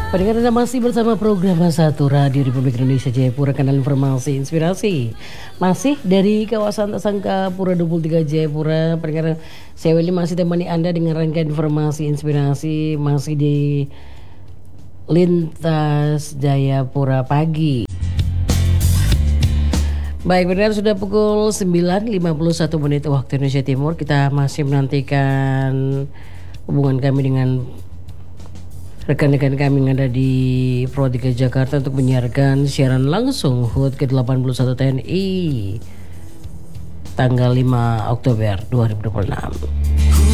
Pendengar Anda masih bersama program Satu Radio Republik Indonesia Jayapura, kanal informasi inspirasi. Masih dari kawasan Tasangka Pura 23 Jayapura. Pendengar, saya Willy masih temani Anda dengan rangkaian informasi inspirasi masih di Lintas Jayapura pagi. Baik, benar sudah pukul 9.51 menit waktu Indonesia Timur. Kita masih menantikan hubungan kami dengan rekan-rekan kami yang ada di Pro 3 Jakarta untuk menyiarkan siaran langsung HUT ke-81 TNI tanggal 5 Oktober 2026.